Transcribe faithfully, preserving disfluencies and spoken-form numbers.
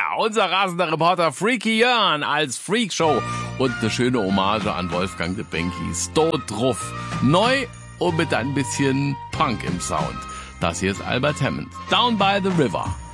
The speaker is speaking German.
Yeah, unser rasender Reporter Freaky Jörn als Freakshow und eine schöne Hommage an Wolfgang de Benki. Sto drauf. Neu und mit ein bisschen Punk im Sound. Das hier ist Albert Hammond. Down by the River.